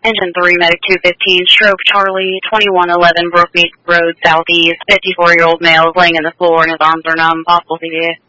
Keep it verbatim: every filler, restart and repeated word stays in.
Engine three, Medic two fifteen, stroke Charlie, twenty-one eleven Brookmead Road, Southeast. fifty-four-year-old male is laying on the floor and his arms are numb. Possible C V A.